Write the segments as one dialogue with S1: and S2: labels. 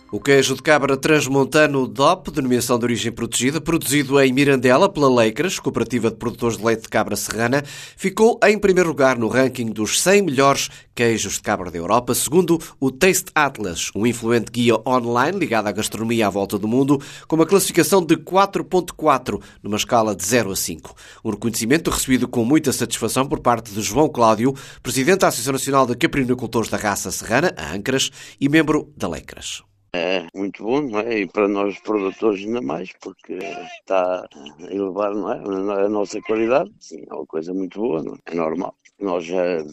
S1: O queijo de cabra transmontano DOP, denominação de origem protegida, produzido em Mirandela pela Leicras, Cooperativa de Produtores de Leite de Cabra Serrana, ficou em primeiro lugar no ranking dos 100 melhores queijos de cabra da Europa, segundo o Taste Atlas, um influente guia online ligado à gastronomia à volta do mundo, com uma classificação de 4.4, numa escala de 0 a 5. Um reconhecimento recebido com muita satisfação por parte de João Cláudio, presidente da Associação Nacional de Caprinocultores da Raça Serrana, a Ancras, e membro da Leicras.
S2: É muito bom, não é? E para nós produtores ainda mais, porque está a elevar, não é? A nossa qualidade. Sim, é uma coisa muito boa, não é? É normal. Nós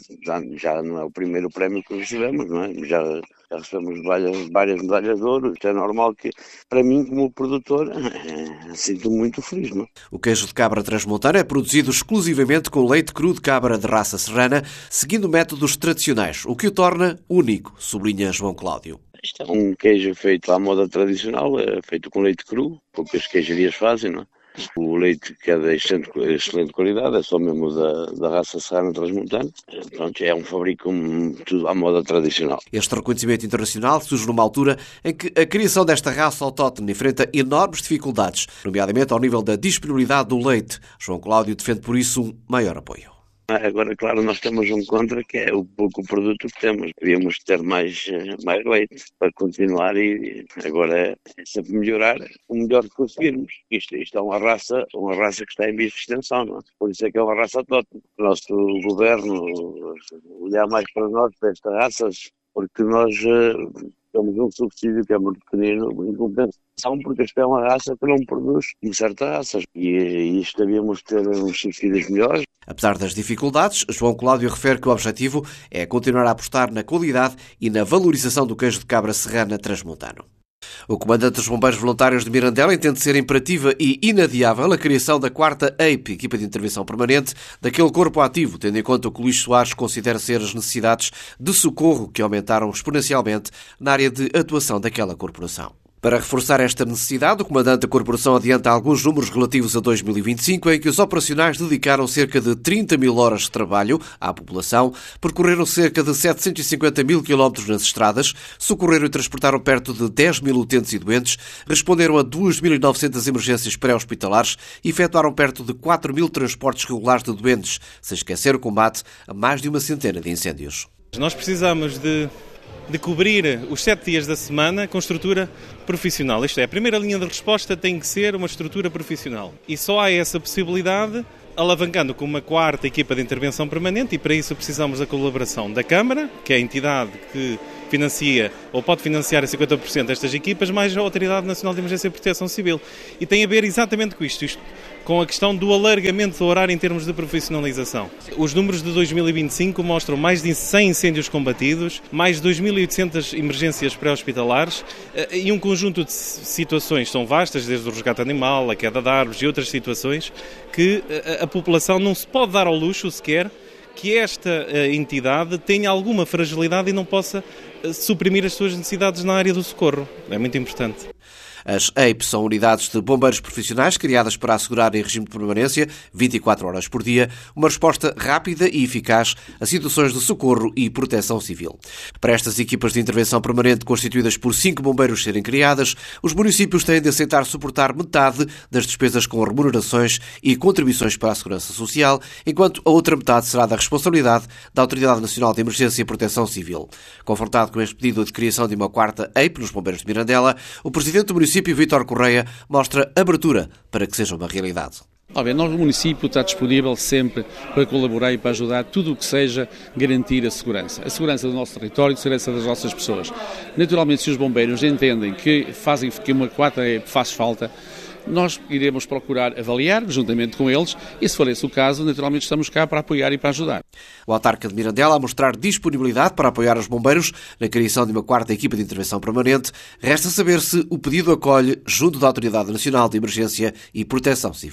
S2: já não é o primeiro prémio que recebemos, não é? Já recebemos várias medalhas de ouro. Isto é normal que, para mim, como produtor, sinto-me muito feliz, não é?
S1: O queijo de cabra transmontano é produzido exclusivamente com leite cru de cabra de raça serrana, seguindo métodos tradicionais, o que o torna único, sublinha João Cláudio.
S2: Isto é um queijo feito à moda tradicional, é feito com leite cru, poucas queijarias fazem, não é? O leite que é de excelente qualidade, é só mesmo da raça serrana transmontana. Pronto, é um fabrico tudo à moda tradicional.
S1: Este reconhecimento internacional surge numa altura em que a criação desta raça autóctone enfrenta enormes dificuldades, nomeadamente ao nível da disponibilidade do leite. João Cláudio defende por isso um maior apoio.
S2: Agora, claro, nós temos um contra que é o pouco produto que temos. Devíamos ter mais leite para continuar e agora é sempre melhorar o melhor que conseguirmos. Isto é uma raça que está em vias de extensão, não é? Por isso é que é uma raça autóctone. O nosso governo olhar mais para nós, para estas raças, porque nós temos um subsídio que é muito pequenino, em compensação, porque esta é uma raça que não produz em certas raças. E isto devíamos ter uns subsídios melhores.
S1: Apesar das dificuldades, João Cláudio refere que o objetivo é continuar a apostar na qualidade e na valorização do queijo de cabra serrana transmontano. O comandante dos Bombeiros Voluntários de Mirandela entende ser imperativa e inadiável a criação da 4ª EIP, Equipa de Intervenção Permanente, daquele corpo ativo, tendo em conta o que Luís Soares considera ser as necessidades de socorro que aumentaram exponencialmente na área de atuação daquela corporação. Para reforçar esta necessidade, o comandante da corporação adianta alguns números relativos a 2025, em que os operacionais dedicaram cerca de 30 mil horas de trabalho à população, percorreram cerca de 750 mil quilómetros nas estradas, socorreram e transportaram perto de 10 mil utentes e doentes, responderam a 2.900 emergências pré-hospitalares e efetuaram perto de 4 mil transportes regulares de doentes, sem esquecer o combate a mais de uma centena de incêndios.
S3: Nós precisamos de cobrir os 7 dias da semana com estrutura profissional. Isto é, a primeira linha de resposta tem que ser uma estrutura profissional. E só há essa possibilidade alavancando com uma 4ª equipa de intervenção permanente e para isso precisamos da colaboração da Câmara, que é a entidade que financia ou pode financiar a 50% destas equipas, mais a Autoridade Nacional de Emergência e Proteção Civil. E tem a ver exatamente com isto com a questão do alargamento do horário em termos de profissionalização. Os números de 2025 mostram mais de 100 incêndios combatidos, mais de 2.800 emergências pré-hospitalares e um conjunto de situações são vastas, desde o resgate animal, a queda de árvores e outras situações, que a população não se pode dar ao luxo sequer que esta entidade tenha alguma fragilidade e não possa suprimir as suas necessidades na área do socorro. É muito importante.
S1: As EIP são unidades de bombeiros profissionais criadas para assegurar em regime de permanência, 24 horas por dia, uma resposta rápida e eficaz a situações de socorro e proteção civil. Para estas equipas de intervenção permanente constituídas por 5 bombeiros serem criadas, os municípios têm de aceitar suportar metade das despesas com remunerações e contribuições para a segurança social, enquanto a outra metade será da responsabilidade da Autoridade Nacional de Emergência e Proteção Civil. Confrontado com este pedido de criação de uma 4ª EIP nos bombeiros de Mirandela, o presidente do município, Vítor Correia, mostra abertura para que seja uma realidade.
S4: Nós, o município, está disponível sempre para colaborar e para ajudar tudo o que seja garantir a segurança do nosso território, a segurança das nossas pessoas. Naturalmente, se os bombeiros entendem que uma 4ª faz falta, nós iremos procurar avaliar, juntamente com eles, e se for esse o caso, naturalmente estamos cá para apoiar e para ajudar.
S1: O autarca de Mirandela a mostrar disponibilidade para apoiar os bombeiros na criação de uma 4ª equipa de intervenção permanente. Resta saber se o pedido acolhe junto da Autoridade Nacional de Emergência e Proteção Civil.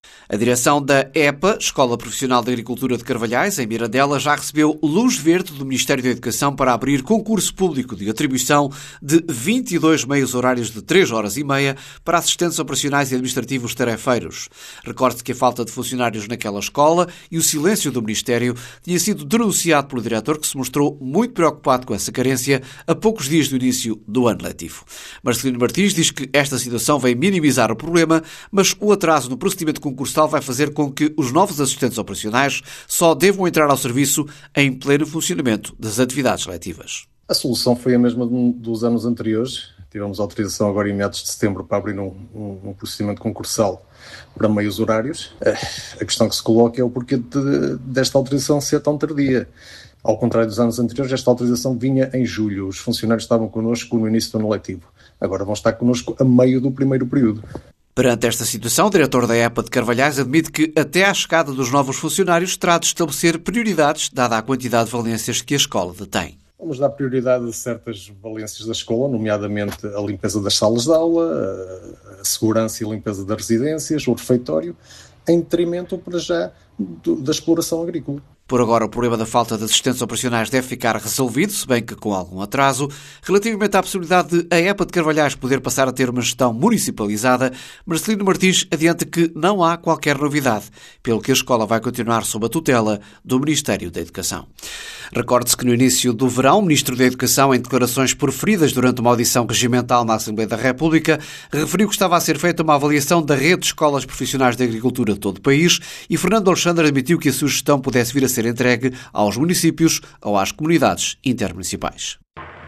S1: A direção da EPA, Escola Profissional de Agricultura de Carvalhais, em Mirandela, já recebeu luz verde do Ministério da Educação para abrir concurso público de atribuição de 22 meios horários de 3 horas e meia para assistentes operacionais e administrativos tarefeiros. Recorde-se que a falta de funcionários naquela escola e o silêncio do Ministério tinha sido denunciado pelo diretor, que se mostrou muito preocupado com essa carência a poucos dias do início do ano letivo. Marcelino Martins diz que esta situação vem minimizar o problema, mas o atraso no procedimento concursal vai fazer com que os novos assistentes operacionais só devam entrar ao serviço em pleno funcionamento das atividades letivas.
S5: A solução foi a mesma dos anos anteriores. Tivemos autorização agora em meados de setembro para abrir um procedimento concursal para meios horários. A questão que se coloca é o porquê desta autorização ser tão tardia. Ao contrário dos anos anteriores, esta autorização vinha em julho. Os funcionários estavam connosco no início do ano letivo. Agora vão estar connosco a meio do primeiro período.
S1: Perante esta situação, o diretor da EPA de Carvalhais admite que até à chegada dos novos funcionários terá de estabelecer prioridades, dada a quantidade de valências que a escola detém.
S5: Vamos dar prioridade a certas valências da escola, nomeadamente a limpeza das salas de aula, a segurança e limpeza das residências, o refeitório, em detrimento, para já, da exploração agrícola.
S1: Por agora, o problema da falta de assistentes operacionais deve ficar resolvido, se bem que com algum atraso. Relativamente à possibilidade de a EPA de Carvalhais poder passar a ter uma gestão municipalizada, Marcelino Martins adianta que não há qualquer novidade, pelo que a escola vai continuar sob a tutela do Ministério da Educação. Recorde-se que no início do verão, o Ministro da Educação, em declarações proferidas durante uma audição regimental na Assembleia da República, referiu que estava a ser feita uma avaliação da rede de escolas profissionais de agricultura de todo o país e Fernando Alexandre admitiu que a sua gestão pudesse vir a ser entregue aos municípios ou às comunidades intermunicipais.